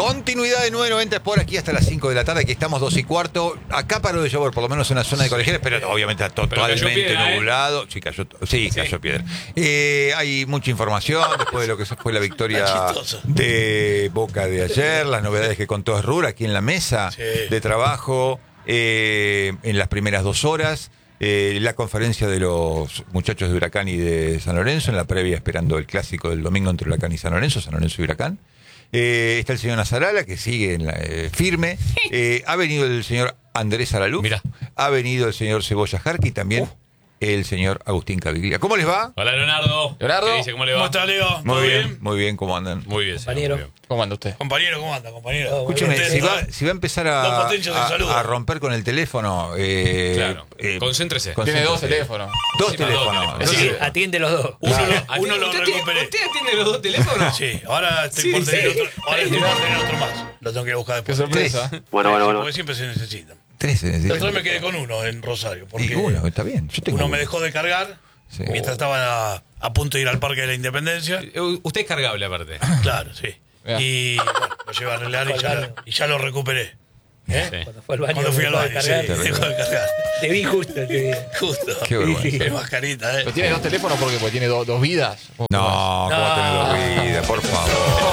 Continuidad de 990 por aquí hasta las 5 de la tarde. Aquí estamos 2:15. Acá paró de llover, por lo menos en la zona de Colegiales, pero obviamente está totalmente piedra, nublado. Sí, cayó piedra. Hay mucha información después de lo que fue la victoria de Boca de ayer, las novedades que contó Esrur aquí en la mesa de trabajo en las primeras 2 horas. La conferencia de los muchachos de Huracán y de San Lorenzo en la previa esperando el clásico del domingo entre Huracán y San Lorenzo y Huracán. Está el señor Nazarala que sigue firme. Ha venido el señor Andrés Alaluz. Mirá. Ha venido el señor Cebolla Jarqui y también el señor Agustín Caviglia. ¿Cómo les va? Hola, Leonardo. Leonardo. ¿Qué dice? ¿Cómo le va? ¿Cómo está, Leo? Muy bien, ¿cómo andan? Muy bien, Compañero. señor, muy bien. ¿Cómo anda usted? Compañero, ¿cómo anda, compañero? Escúcheme, si va a empezar Dos potencias de salud. a romper con el teléfono. Claro. Concéntrese. Tiene 2 teléfonos. Dos Sí, teléfonos. dos. Así que Atiende los dos. Uno lo recuperé. ¿Usted atiende los 2 teléfonos? Sí, ahora estoy Sí, por tener sí. otro. Ahora estoy por tener otro más. Lo tengo que buscar qué después. sorpresa. Porque siempre se necesitan. 3 se El necesitan. otro día me quedé con uno en Rosario. Porque Y uno, está bien. Yo tengo uno me dejó de cargar Sí. mientras estaba a punto de ir al Parque de la Independencia. Usted es cargable, aparte. Claro, sí. Ya. Y bueno, lo llevé a arreglar y ya lo recuperé. ¿Eh? Sí. Cuando fue al baño. Cuando fui al dejó de baño, sí, cargar. dejó de cargar. Te vi justo, te vi. Justo. Qué vergüenza. Sí. Qué mascarita, ¿Pero tiene 2 teléfonos porque tiene 2 vidas? No, ¿cómo va a tener 2 vidas? Por favor.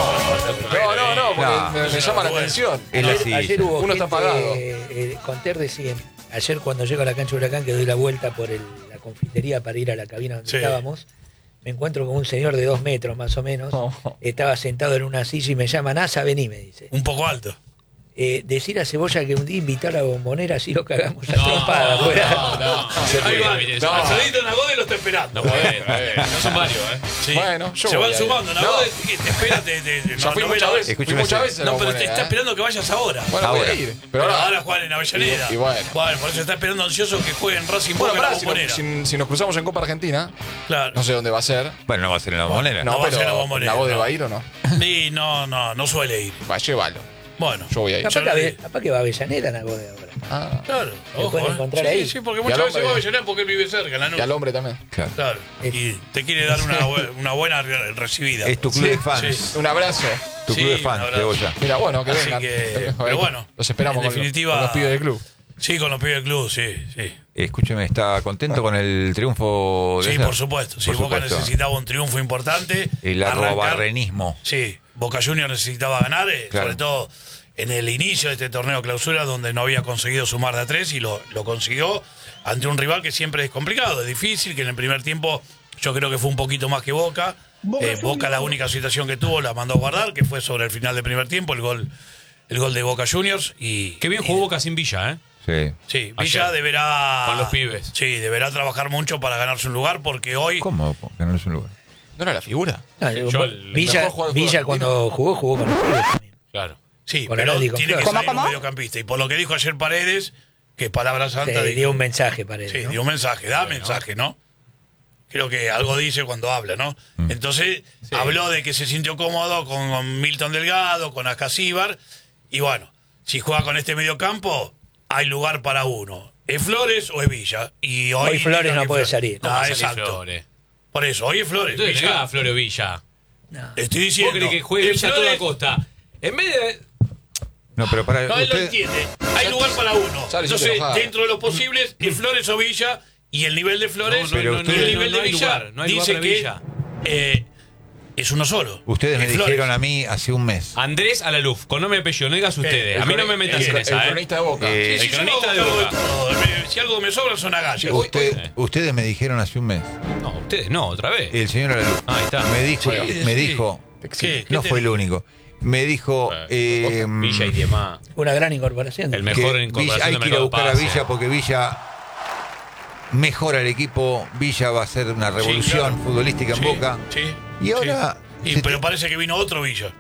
No, porque No. me llama la atención. Es así. Ayer hubo Uno está apagado. Conter decía, ayer cuando llego a la cancha de Huracán, que doy la vuelta por la confitería para ir a la cabina donde Sí. estábamos, me encuentro con un señor de 2 metros más o menos. Oh. Estaba sentado en una silla y me llama, Nasa, vení, me dice. Un poco alto. Decir a Cebolla que un día invitar a la Bombonera, así lo cagamos a trompada. fuera. Ahí va. No. Alzadito Nagode lo está esperando. No puede. No son varios, ¿eh? Sí. Bueno, yo se voy van a sumando. ir. Nagode No. te espera. Ya fui muchas veces. Escúcheme, Fui muchas veces a la No, pero te Bombonera, está ¿eh? esperando que vayas ahora. Bueno, voy Ahora. a ir. Pero Pero ahora juegan en Avellaneda. Y bueno. Por eso está esperando ansioso que jueguen Racing Bueno, Boca en la pará, si Bombonera. nos cruzamos en Copa Argentina, Claro. no sé dónde va a ser. Bueno, no va a ser en la Bombonera. No va a ser la pero Bombonera, ¿Nagode no. va a ir o no? Sí, no suele ir. Va, llévalo. Bueno. Yo voy a ir. Capaz que va a Avellaneda, Nagode, ahora. Ah, Claro, Lo ojo. pueden encontrar Sí, ahí. sí, porque Y muchas al veces va a hombre. Avellaneda porque él vive cerca, en la y al noche. hombre también. Claro. Claro. Y te quiere dar una buena recibida. Es tu club de fans. Sí. Un abrazo. Tu club Sí, de fans, un abrazo. Cebolla. Mira, bueno, que Así vengan. que, pero bueno, los esperamos en con definitiva- con los pibes del club. Sí, con los pibes del club, sí. Escúcheme, ¿está contento con el triunfo de Sí, ayer? por supuesto. Sí, Por Boca supuesto. necesitaba un triunfo importante. El Arrancar- arrobarrenismo. Sí, Boca Juniors necesitaba ganar, Claro. sobre todo en el inicio de este torneo clausura, donde no había conseguido sumar de a 3 y lo consiguió ante un rival que siempre es complicado, es difícil, que en el primer tiempo yo creo que fue un poquito más que Boca. Boca la única situación que tuvo la mandó a guardar, que fue sobre el final del primer tiempo, el gol de Boca Juniors. Y Qué bien jugó Boca sin Villa, ¿eh? Sí. Sí, Villa Ayer. deberá. Con los pibes. Sí, deberá trabajar mucho para ganarse un lugar, porque hoy. ¿Cómo? Que no es un lugar. ¿No era la figura? No, Yo el Villa, mejor jugador Villa argentino. cuando jugó con los pibes también. Claro. Sí, Con pero Araldi, con tiene que Flores. salir un mediocampista. Y por lo que dijo ayer Paredes, que es palabra santa, Se dijo- dio un mensaje para él. Sí, ¿no? dio un mensaje, mensaje, ¿no? Creo que algo dice cuando habla, ¿no? Entonces, habló de que se sintió cómodo con Milton Delgado, con Ascasíbar, y bueno, si juega con este mediocampo, hay lugar para uno. ¿Es Flores o es Villa? Y Hoy Flores indica no que puede salir. ¿Cómo va a salir exacto. Flores? Por eso, hoy es Flores. Entonces Villa. negá a Flores Villa. No. Estoy ¿Vos diciendo. querés que juegue que Villa a Flores- toda costa? En vez de... No, pero para No, él lo usted. entiende. Hay lugar para uno. Sale sin Entonces, enojar. dentro de lo posible, es Flores o Villa, y el nivel de Flores pero y usted- el nivel no de hay Villa lugar, no hay lugar dice para que Villa. es uno solo. Ustedes me Es Flores. dijeron a mí hace un mes. Andrés Alaluf, con nombre y apellido, no digas ustedes. A mí no me metas en el esa, ¿eh? cronista de Boca. Eh, Sí, el yo cronista me de hago cargo Boca. todo. Si algo me sobra son agallas. Ustedes me dijeron hace un mes. No, ustedes no, otra vez. El señor Alaluz Ahí está. me dijo, Sí, me sí. dijo, ¿Qué no te fue el dijo? único. Me dijo Villa y demás. Una gran incorporación. El que mejor Villa, incorporación hay de que ir a mercado buscar a pase. Villa porque Villa mejora el equipo. Villa va a ser una revolución claro. futbolística en Sí, Boca. sí, Y ahora sí. Pero parece que vino otro Villa.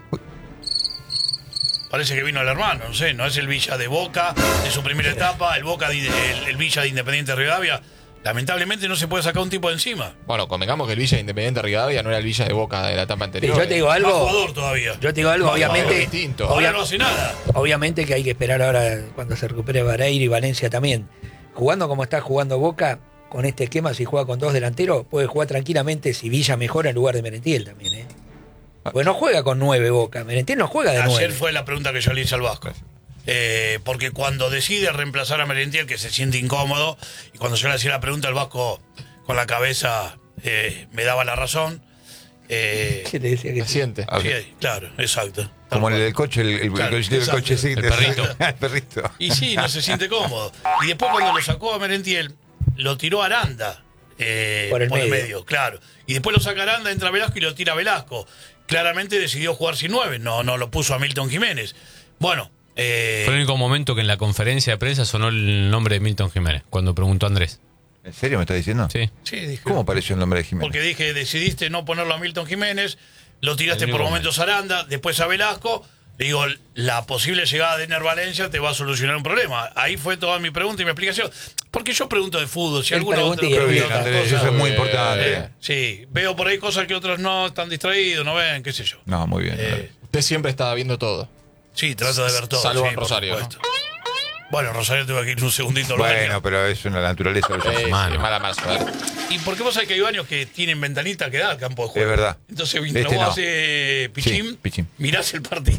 Parece que vino el hermano, no sé, no es el Villa de Boca, de su primera etapa, el Villa de Independiente Rivadavia. Lamentablemente no se puede sacar un tipo de encima. Bueno, convengamos que el Villa de Independiente Rivadavia no era el Villa de Boca de la etapa Sí, anterior. yo te digo Más algo. jugador todavía. Yo te digo algo, Más obviamente. jugador distinto. Ahora no hace nada. Obviamente que hay que esperar ahora cuando se recupere Vareiro y Valencia también. Jugando como está jugando Boca, con este esquema, si juega con 2 delanteros, puede jugar tranquilamente si Villa mejora en lugar de Merentiel también, ¿eh? Pues no juega con 9 Boca. Merentiel no juega de 9. Ayer fue la pregunta que yo le hice al Vasco. Porque cuando decide reemplazar a Merentiel, que se siente incómodo, y cuando yo le hacía la pregunta, el Vasco con la cabeza me daba la razón. ¿Qué te decía que Se siente. Sí, claro, exacto. Como el del coche, Claro, el exacto. cochecito. El perrito. El perrito. Y sí, no se siente cómodo. Y después cuando lo sacó a Merentiel, lo tiró a Aranda. Por el medio. Claro. Y después lo saca Aranda, entra Velasco y lo tira Velasco. Claramente decidió jugar sin 9, no lo puso a Milton Jiménez. Bueno. Fue el único momento que en la conferencia de prensa sonó el nombre de Milton Jiménez, cuando preguntó Andrés. ¿En serio me estás diciendo? Sí. Sí, dije, ¿Cómo apareció el nombre de Jiménez? porque dije, decidiste no ponerlo a Milton Jiménez, lo tiraste El por único momentos a Aranda, después a Velasco. Le digo, la posible llegada de Ener Valencia te va a solucionar un problema. Ahí fue toda mi pregunta y mi explicación. Porque yo pregunto de fútbol, si Él alguna pregunta otra y Pero bien, explica. Andrés, eso es muy importante. Sí, veo por ahí cosas que otros no están distraídos, no ven, qué sé yo. No, muy bien. Usted siempre estaba viendo todo. Sí, trato de ver todo. Salvo sí, en por Rosario, supuesto. Bueno, Rosario tuve que ir un segundito al baño. Bueno, pero es una naturaleza de los seres humanos. Mala suerte. ¿Y por qué vos sabés que hay baños que tienen ventanita que da al campo de juego? Es verdad. Entonces, mientras Este vos no. haces pichín, Sí, pichín. mirás el partido.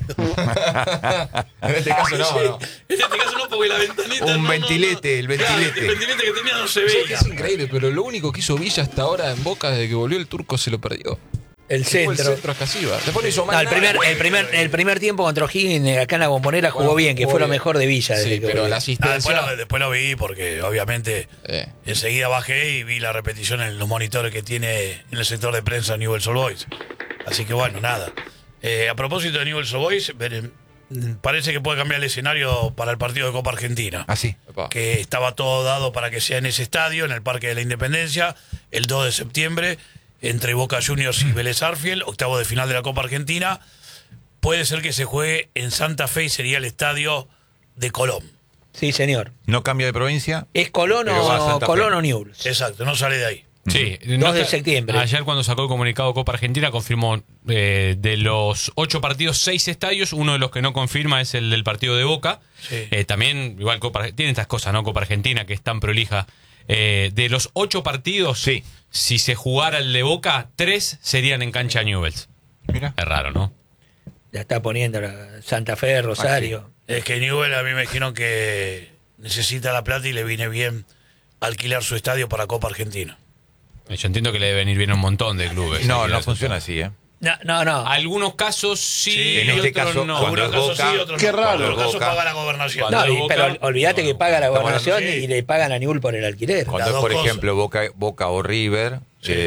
En este caso no, Sí, no. En este caso no, porque la ventanita. Un no, ventilete, el Claro, ventilete. el ventilete que tenía no se ¿Sabes veía. qué? Es increíble, pero lo único que hizo Villa hasta ahora en Boca desde que volvió el turco se lo perdió. El Fue el centro. centro a Casiva. Después no hizo No, más el primer tiempo contra O'Higgins acá en la Bombonera jugó Bueno, bien, que jugó fue lo bien. mejor de Villa. desde Sí, que pero volvió. la asistencia. Después lo vi porque obviamente enseguida bajé y vi la repetición en los monitores que tiene en el sector de prensa Newell's Old Boys. Así que bueno, nada. A propósito de Newell's Old Boys, parece que puede cambiar el escenario para el partido de Copa Argentina. Ah, sí. Epa. Que estaba todo dado para que sea en ese estadio, en el Parque de la Independencia, el 2 de septiembre, entre Boca Juniors y Vélez Sarsfield, octavo de final de la Copa Argentina. Puede ser que se juegue en Santa Fe y sería el estadio de Colón. Sí, señor. No cambia de provincia. ¿Es Colón Pero va a Santa Fe. o Newell's? Exacto, no sale de ahí. Sí, 2 de septiembre. Ayer cuando sacó el comunicado Copa Argentina confirmó de los 8 partidos, 6 estadios. Uno de los que no confirma es el del partido de Boca. Sí. También, igual, tiene estas cosas, ¿no? Copa Argentina, que es tan prolija. De los 8 partidos, Sí. si se jugara el de Boca, 3 serían en cancha Newell's. Mira. Es raro, ¿no? La está poniendo la Santa Fe, Rosario. Es que Newell a mí me dijeron que necesita la plata y le viene bien alquilar su estadio para Copa Argentina. Yo entiendo que le debe venir bien a un montón de clubes. No, Hay que no ver funciona eso. así, ¿eh? No. Algunos casos sí, Sí, en y este otros caso, no. cuando Algunos casos Boca- sí, otros Qué no. raro. En otros casos Boca- paga la gobernación. Cuando- No, pero olvídate que paga la gobernación sí. y le pagan a Newell's por el alquiler. Cuando Las es, dos por cosas. ejemplo, Boca o River,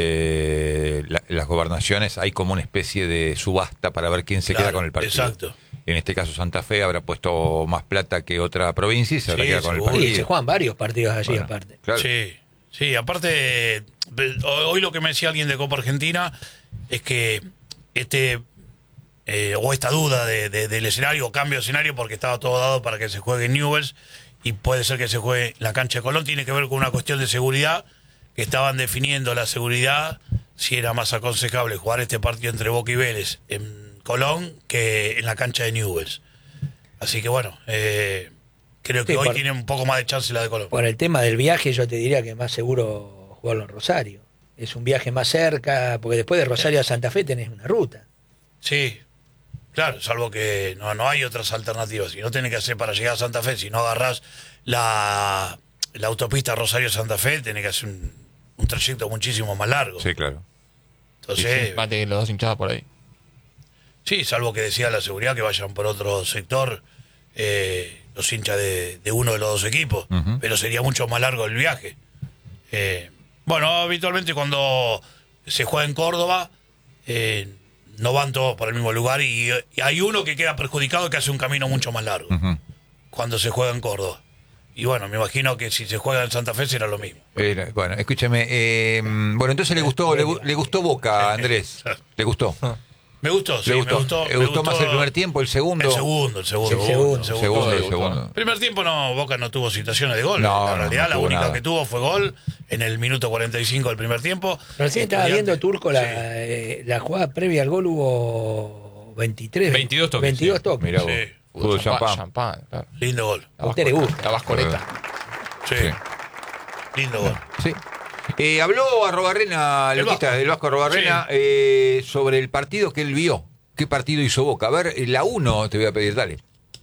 las gobernaciones hay como una especie de subasta para ver quién se Claro, queda con el partido. exacto. En este caso, Santa Fe habrá puesto más plata que otra provincia y se habrá Sí, quedado con el seguro. partido. Sí, se juegan varios partidos allí Bueno, aparte. claro. Sí, aparte, hoy lo que me decía alguien de Copa Argentina es que esta duda del escenario, o cambio de escenario, porque estaba todo dado para que se juegue en Newell's y puede ser que se juegue en la cancha de Colón, tiene que ver con una cuestión de seguridad, que estaban definiendo la seguridad, si era más aconsejable jugar este partido entre Boca y Vélez en Colón que en la cancha de Newell's. Así que bueno, creo que Sí, hoy por- tiene un poco más de chance la de Colón. Por el tema del viaje, yo te diría que es más seguro jugarlo en Rosario. Es un viaje más cerca, porque después de Rosario a Santa Fe tenés una ruta. Sí, claro, salvo que no hay otras alternativas. Si no tenés que hacer para llegar a Santa Fe, si no agarrás la autopista Rosario-Santa Fe, tenés que hacer un trayecto muchísimo más largo. Sí, claro. Entonces, Mate los dos hinchadas por ahí. sí, salvo que decía la seguridad que vayan por otro sector los hinchas de uno de los dos equipos, Ujú. pero sería mucho más largo el viaje. Bueno, habitualmente cuando se juega en Córdoba, no van todos por el mismo lugar y hay uno que queda perjudicado que hace un camino mucho más largo Ujú. cuando se juega en Córdoba. Y bueno, me imagino que si se juega en Santa Fe será lo mismo. Bueno, escúchame. Bueno, entonces le gustó Boca, Andrés. ¿Le gustó? Me gustó, sí, ¿Le me gustó? gustó. ¿Le gustó más el primer tiempo, el segundo? El segundo. El segundo. Segundo. Primer tiempo Boca no tuvo situaciones de gol. No, en no, realidad no la tuvo única nada. que tuvo fue gol en el minuto 45 del primer tiempo. Recién estaba Estudiantes- viendo, Turco, Sí. la jugada previa al gol hubo 22 toques, 22 sí. toques. Mirá vos. Sí. Fútbol champán. Champán, claro. Lindo gol. A usted le gusta. La vascoleta. Sí. Sí. Lindo gol. Sí. Habló Arrobarrena, El Luquita, Vasco. del Vasco Arrobarrena, sobre el partido que él vio qué partido hizo Boca. A ver, la 1 te voy a pedir, dale.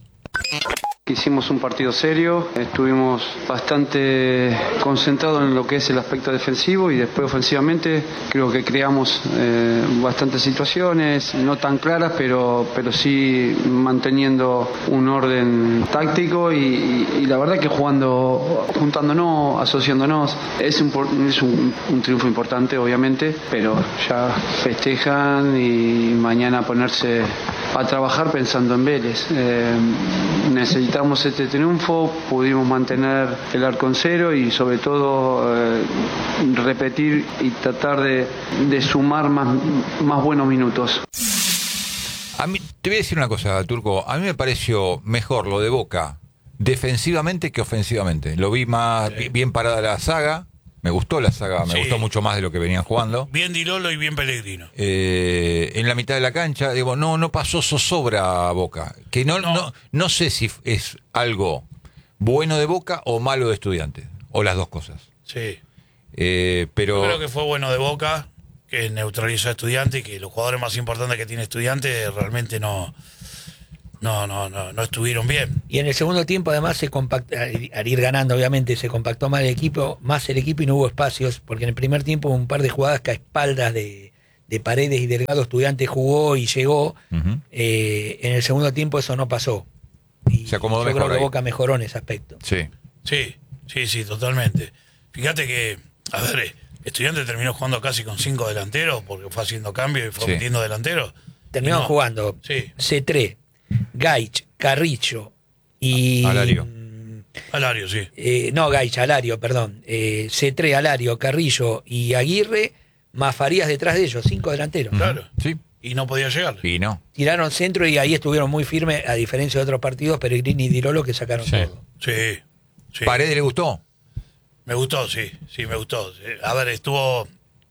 Hicimos un partido serio, estuvimos bastante concentrados en lo que es el aspecto defensivo y después ofensivamente creo que creamos bastantes situaciones, no tan claras, pero sí manteniendo un orden táctico y la verdad que juntándonos, asociándonos, es un triunfo importante obviamente, pero ya festejan y mañana ponerse a trabajar pensando en Vélez. Necesitamos este triunfo, pudimos mantener el arco en cero y sobre todo repetir y tratar de sumar más buenos minutos. A mí, te voy a decir una cosa, Turco, a mí me pareció mejor lo de Boca defensivamente que ofensivamente. Lo vi más bien parada la saga. Me gustó la saga, me gustó mucho más de lo que venían jugando. Bien Di Lolo y bien Pellegrino. En la mitad de la cancha, digo, no pasó zozobra a Boca. Que no sé si es algo bueno de Boca o malo de Estudiantes. O las dos cosas. Sí. Pero yo creo que fue bueno de Boca, que neutralizó a Estudiantes y que los jugadores más importantes que tiene Estudiantes realmente no estuvieron bien. Y en el segundo tiempo además se compactó, al ir ganando obviamente se compactó más el equipo y no hubo espacios, porque en el primer tiempo hubo un par de jugadas que a espaldas de Paredes y Delgado Estudiantes jugó y llegó. En el segundo tiempo eso no pasó. Y se acomodó yo mejor creo que ahí. Boca mejoró en ese aspecto. Sí, totalmente. Fíjate que, a ver, Estudiantes terminó jugando casi con 5 delanteros, porque fue haciendo cambios y fue metiendo delanteros. Terminaron jugando C3, Gaich, Carrillo y... Alario, sí. No, Gaich, Alario, perdón. C3, Alario, Carrillo y Aguirre, más Farías detrás de ellos, 5 delanteros. Claro. Sí. Y no podía llegar. Y no. Tiraron centro y ahí estuvieron muy firmes, a diferencia de otros partidos, Pellegrini y Di Lolo que sacaron todo. Sí. ¿Paredes le gustó? Me gustó, sí, me gustó. A ver, estuvo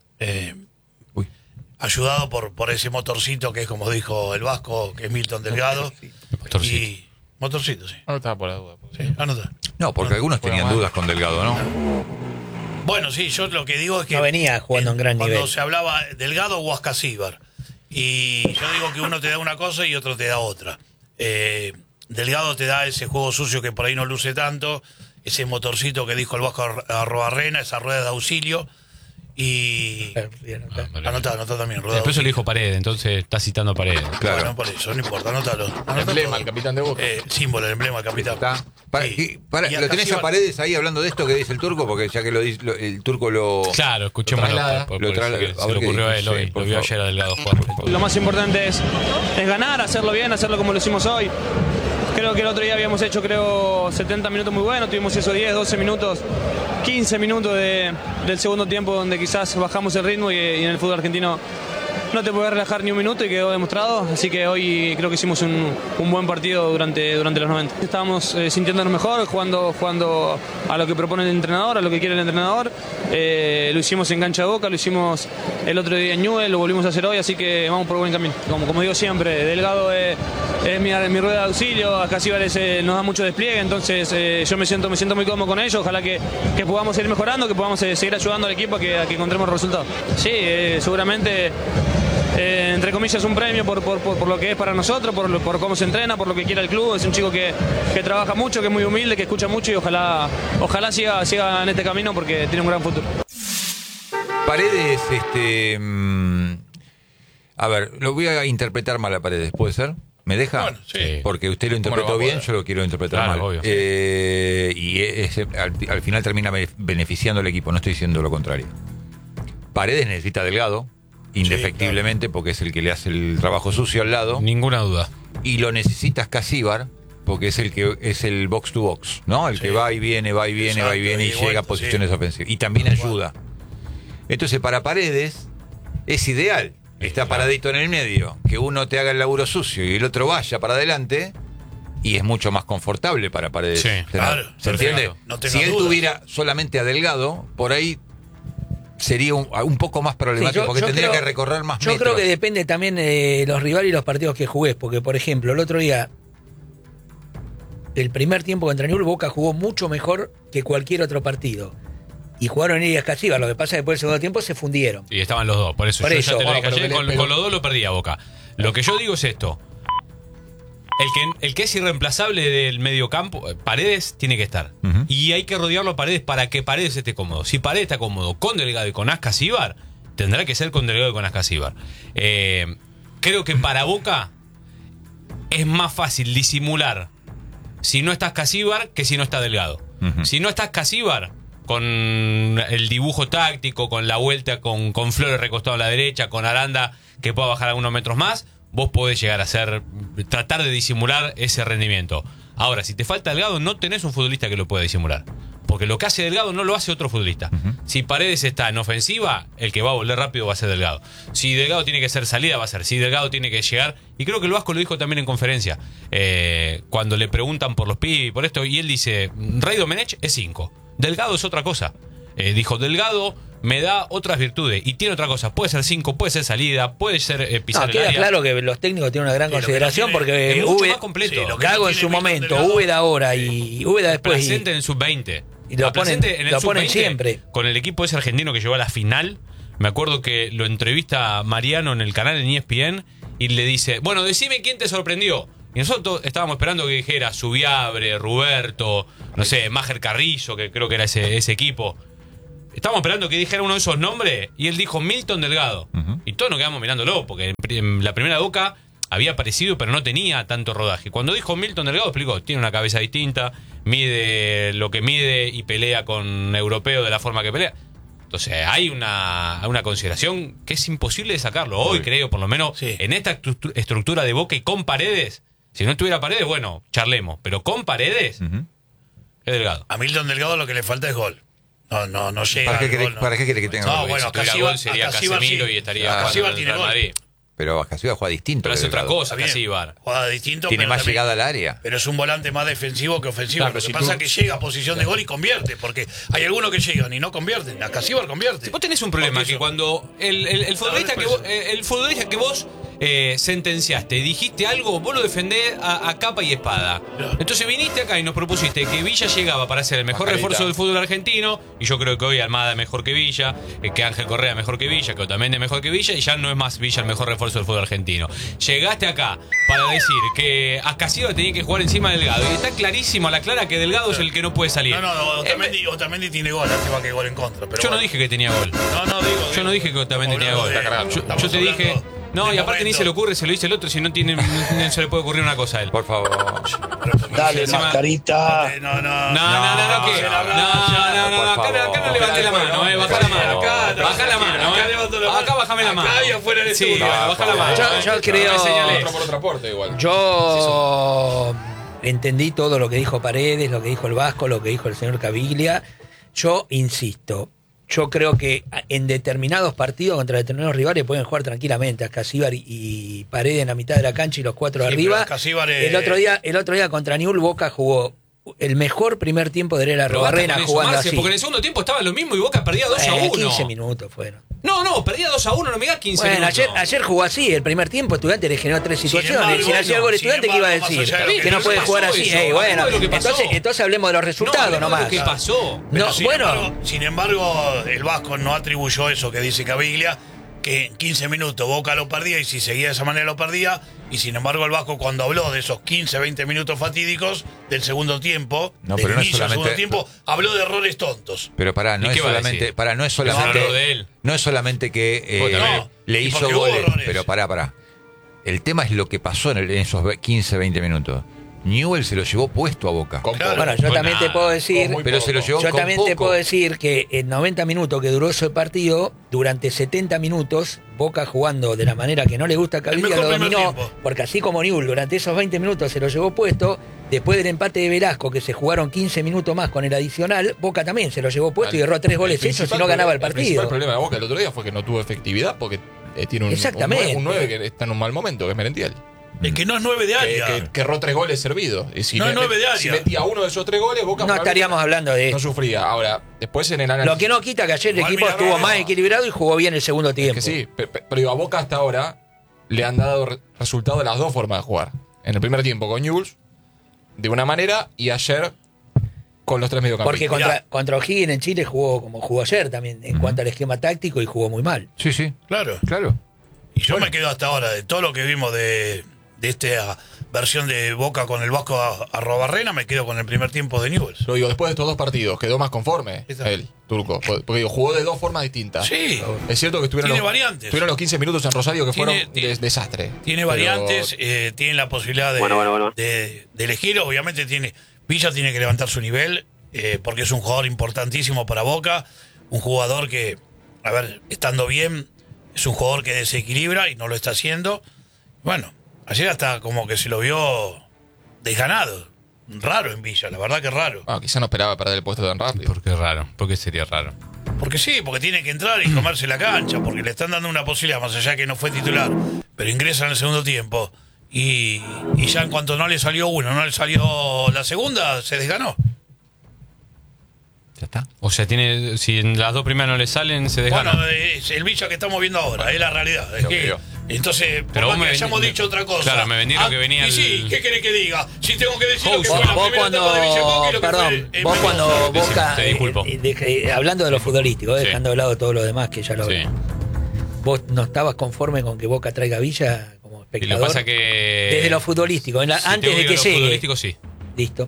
ayudado por ese motorcito que es, como dijo el Vasco, que es Milton Delgado. Motorcito, sí. No estaba por la duda. Sí, anota. No, porque algunos tenían dudas con Delgado, ¿no? Bueno, sí, yo lo que digo es que... No venía jugando en gran nivel. Cuando se hablaba Delgado o Ascasíbar. Y yo digo que uno te da una cosa y otro te da otra. Delgado te da ese juego sucio que por ahí no luce tanto, ese motorcito que dijo el Vasco Arrobarrena, esa rueda de auxilio. Y... Anotá también. Después eso le dijo Paredes, entonces está citando a Paredes. Claro. Bueno, por eso, no importa, anótalo. El emblema, el capitán de Boca. Símbolo, el emblema, el capitán. Está. Sí. ¿Lo tenés a Paredes ahí hablando de esto que dice el Turco? Porque ya que el Turco lo... Claro, escuchémoslo. Se le ocurrió a él hoy. Lo vio ayer a Delgado jugar. Lo más importante es ganar, hacerlo bien, hacerlo como lo hicimos hoy. Creo que el otro día habíamos hecho 70 minutos muy buenos, tuvimos esos 10, 12 minutos, 15 minutos del segundo tiempo donde quizás bajamos el ritmo y en el fútbol argentino no te puedes relajar ni un minuto y quedó demostrado, así que hoy creo que hicimos un buen partido durante los 90. Estábamos sintiéndonos mejor, jugando a lo que propone el entrenador, a lo que quiere el entrenador. Lo hicimos en cancha de Boca, lo hicimos el otro día en Newell, lo volvimos a hacer hoy, así que vamos por buen camino. Como digo siempre, Delgado es mi rueda de auxilio, acá sí nos da mucho despliegue, entonces yo me siento muy cómodo con ellos, ojalá que podamos seguir mejorando, que podamos seguir ayudando al equipo a que encontremos resultados. Sí, seguramente... entre comillas un premio por lo que es para nosotros, por cómo se entrena, por lo que quiere el club. Es un chico que trabaja mucho, que es muy humilde, que escucha mucho y ojalá siga en este camino porque tiene un gran futuro. Paredes, a ver, lo voy a interpretar mal a Paredes, ¿puede ser? ¿Me deja? Bueno, sí. Porque usted lo interpretó bien, yo lo quiero interpretar mal. Obvio. Y al final termina beneficiando al equipo, no estoy diciendo lo contrario. Paredes necesita Delgado, indefectiblemente, porque es el que le hace el trabajo sucio al lado. Ninguna duda. Y lo necesitas Casíbar, porque es el que es el box to box, ¿no? El que va y viene Exacto, y llega a posiciones ofensivas. Y también ayuda. Entonces, para Paredes es ideal. Está paradito en el medio, que uno te haga el laburo sucio y el otro vaya para adelante, y es mucho más confortable para Paredes. Sí, claro. ¿Se entiende? No si él tuviera solamente a Delgado, por ahí sería un poco más problemático, porque tendría que recorrer más metros. Yo creo que depende también de los rivales y los partidos que jugués, porque por ejemplo, el otro día, el primer tiempo contra Newell's, Boca jugó mucho mejor que cualquier otro partido. y jugaron él y Escasíbar. Lo que pasa es que después del segundo tiempo se fundieron. Y estaban los dos, por eso. Por Yo eso. ya te lo Bueno, dije pero ayer, con los dos lo perdí a Boca. Lo que yo digo es esto. El que es irreemplazable del mediocampo, Paredes, tiene que estar. Y hay que rodearlo a Paredes para que Paredes esté cómodo. Si Paredes está cómodo con Delgado y con Ascasíbar, tendrá que ser con Delgado y con Ascasíbar. Creo que para Boca es más fácil disimular si no está Ascasíbar que si no está Delgado. Si no está Ascasíbar, con el dibujo táctico, con la vuelta con Flores recostado a la derecha, con Aranda que pueda bajar algunos metros más, vos podés llegar a tratar de disimular ese rendimiento. Ahora, si te falta Delgado, no tenés un futbolista que lo pueda disimular. Porque lo que hace Delgado no lo hace otro futbolista. Si Paredes está en ofensiva, el que va a volver rápido va a ser Delgado. Si Delgado tiene que ser salida, va a ser. Si Delgado tiene que llegar, y creo que el Vasco lo dijo también en conferencia, cuando le preguntan por los pibes y por esto, y él dice, Rey Domenech es 5. Delgado es otra cosa. Dijo, Delgado me da otras virtudes y tiene otra cosa. Puede ser 5, puede ser salida, puede ser pisar el queda área. claro que los técnicos tienen una gran consideración porque es mucho más completo. Gago en su momento, Úbeda ahora y Úbeda después. Presente en sub-20. Y lo ponen sub-20, siempre. Con el equipo ese argentino que llegó a la final. Me acuerdo que lo entrevista Mariano en el canal en ESPN y le dice, bueno, decime quién te sorprendió. Y nosotros estábamos esperando que dijera Subiabre, Ruberto, no sé, Máger Carrillo, que creo que era ese equipo. Estábamos esperando que dijera uno de esos nombres y él dijo Milton Delgado. Y todos nos quedamos mirándolo, porque en la primera Boca había aparecido, pero no tenía tanto rodaje. Cuando dijo Milton Delgado, explicó, tiene una cabeza distinta, mide lo que mide y pelea con europeo de la forma que pelea. Entonces hay una consideración que es imposible de sacarlo. Hoy creo, por lo menos, en esta estructura de Boca y con Paredes, si no tuviera Paredes, bueno, charlemos, pero con Paredes, es Delgado. A Milton Delgado lo que le falta es gol. No llega. ¿Para qué quiere que tenga No, gol? bueno, Si tuviera Ascasíbar gol sería Ascasíbar Casemiro sí. y estaría Ascasíbar jugando en tiene el gol. Real Madrid. Pero Ascasíbar juega distinto. Pero es que otra Delgado. cosa, Bien. Ascasíbar. Juega distinto. Tiene pero más también- llegada al área. Pero es un volante más defensivo que ofensivo. Claro, Lo pero que si pasa tú- es que llega a posición de gol y convierte. Porque hay algunos que llegan y no convierten. Ascasíbar convierte. Vos tenés un problema, Porque que eso- cuando el futbolista que vos sentenciaste, dijiste algo, vos lo defendés a capa y espada. Claro. Entonces viniste acá y nos propusiste que Villa llegaba para ser el mejor Pajarita. refuerzo del fútbol argentino, y yo creo que hoy Almada es mejor que Villa, que Ángel Correa mejor que Villa, que Otamendi es mejor que Villa, y ya no es más Villa el mejor refuerzo del fútbol argentino. Llegaste acá para decir que Ascasíbar tenía que jugar encima de Delgado, y está clarísimo a la clara que Delgado es el que no puede salir. No, Otamendi tiene gol. Lástima que gol en contra. Pero Yo no bueno. dije que tenía gol. Digo. Yo no dije que Otamendi tenía gol. Yo Estamos te dije. hablando No, de y aparte ni momento. se le ocurre, se lo dice el otro, si no tiene, no se le puede ocurrir una cosa a él. Por favor. Dale, Encima- mascarita. No, acá no levanté la mano, bajá la mano. Bajá la mano, acá bajame la mano. Acá y afuera del Sí, estudio. bajá la mano. Yo creo- No me señales. Otro por otra puerta igual. Yo entendí todo lo que dijo Paredes, lo que dijo el Vasco, lo que dijo el señor Caviglia. Yo insisto, yo creo que en determinados partidos contra determinados rivales pueden jugar tranquilamente Ascasíbar y Paredes en la mitad de la cancha y los cuatro Sí, arriba. pero Ascasíbar es- El otro día contra Newell's Boca jugó el mejor primer tiempo de Herrera Pero basta Robarrena con jugando sumarse, así. porque en el segundo tiempo estaba lo mismo y Boca perdía 2-1. 15 minutos fueron. No, perdía 2-1, no me digas 15 Bueno, minutos. ayer jugó así, el primer tiempo Estudiante le generó 3 situaciones. embargo, Si le hacía el gol sin Estudiante, ¿qué iba a embargo, decir? más allá de lo Que no que puede pasó jugar así. eso, Bueno, hablemos de lo que pasó. entonces hablemos de los resultados hablemos de nomás. lo que pasó. Pero No, sin bueno, embargo, sin embargo, el Vasco no atribuyó eso que dice Caviglia, que en 15 minutos Boca lo perdía y si seguía de esa manera lo perdía. Y sin embargo, el Vasco cuando habló de esos 15, 20 minutos fatídicos del segundo tiempo, No, del pero no es inicio del segundo solamente- tiempo, habló de errores tontos. Pero pará, no ¿Y es qué va a solamente, decir? pará, no es No solamente, habló de él. no es solamente que Vos también. No, le y hizo porque hubo goles, errores. pero pará. El tema es lo que pasó en esos 15, 20 minutos. Newell se lo llevó puesto a Boca. Con Claro. poco. bueno, yo Con también te nada. puedo decir, Con muy Pero se lo poco. llevó yo con también te poco. puedo decir que en 90 minutos que duró ese partido, durante 70 minutos, Boca jugando de la manera que no le gusta a Caviglia mejor lo primer dominó, tiempo. porque así como Newell durante esos 20 minutos se lo llevó puesto, después del empate de Velasco, que se jugaron 15 minutos más con el adicional, Boca también se lo llevó puesto y erró 3 goles hechos y no ganaba el El principal partido. problema de Boca el otro día fue que no tuvo efectividad porque tiene Exactamente. un 9 que está en un mal momento, que es Merentiel. Es que no es 9 de área. Que erró 3 goles servidos. Y si No es 9 de área. Si metía uno de esos 3 goles, Boca No probablemente estaríamos hablando de no esto. sufría. Ahora, después en el análisis. Lo que no quita que ayer el Igual equipo mira, estuvo no. más equilibrado y jugó bien el segundo tiempo. que sí, pero digo, a Boca hasta ahora le han dado resultado de las dos formas de jugar. En el primer tiempo con Newell's, de una manera, y ayer con los tres mediocampistas. Porque contra O'Higgins en Chile jugó como jugó ayer también, en cuanto al esquema táctico, y jugó muy mal. Sí. Claro. Y yo me quedo hasta ahora de todo lo que vimos de esta versión de Boca con el Vasco Arrobarrena, me quedo con el primer tiempo de Newell's. Lo digo, después de estos dos partidos, quedó más conforme el Turco. Porque digo, jugó de dos formas distintas. Sí. Es cierto que Tiene variantes. estuvieron los 15 minutos en Rosario que fueron desastre. Tiene variantes, tiene la posibilidad de elegir. Obviamente Villa tiene que levantar su nivel, porque es un jugador importantísimo para Boca. Un jugador que, a ver, estando bien, es un jugador que desequilibra y no lo está haciendo. Bueno, ayer hasta como que se lo vio desganado. Raro en Villa, la verdad que raro. Quizá no esperaba perder el puesto tan rápido. ¿Por qué es raro? ¿Por qué sería raro? Porque sí, porque tiene que entrar y comerse la cancha, porque le están dando una posibilidad, más allá que no fue titular, pero ingresa en el segundo tiempo. Y ya en cuanto no le salió uno, no le salió la segunda, se desganó. Ya está. O sea, si en las dos primeras no le salen, se desgana. Bueno, es el Villa que estamos viendo ahora, es la realidad. Es que, entonces, pero por más que hayamos dicho otra cosa. Claro, me vendí lo que venía. Y sí, ¿qué querés que diga? Si tengo que decir lo que Vos, fue la vos primera etapa de Villa Boca y lo que fue vos cuando Boca, te disculpo. hablando de lo futbolístico, Sí. dejando de lado todo lo demás que ya lo Sí. ¿Vos no estabas conforme con que Boca traiga a Villa como Y espectador? lo pasa que. Desde lo futbolístico, Si antes tengo de ir a que lo llegue. futbolístico, sí. Listo.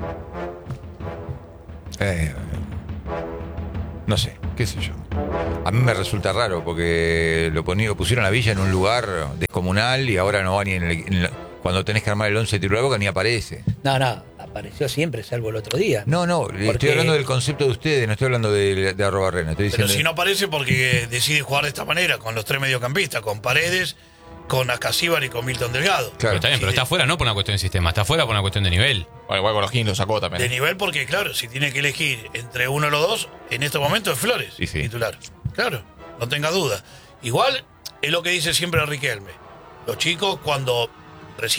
No sé, qué sé yo. A mí me resulta raro porque pusieron a Villa en un lugar descomunal y ahora no va ni cuando tenés que armar el 11 titular de Boca ni aparece. No, apareció siempre, salvo el otro día. No, Porque- estoy hablando del concepto de ustedes, no estoy hablando de Arrobarrena. Estoy Pero diciendo. si no aparece porque decide jugar de esta manera, con los tres mediocampistas, con Paredes, con Ascasíbar y con Milton Delgado. Claro. Pero está bien, pero está afuera no por una cuestión de sistema, está afuera por una cuestión de nivel. Bueno, igual con los Higgins lo sacó también. De nivel porque, claro, si tiene que elegir entre uno de los dos, en este momento es Flores, Sí. titular. Claro, no tenga duda. Igual es lo que dice siempre Riquelme. Los chicos, cuando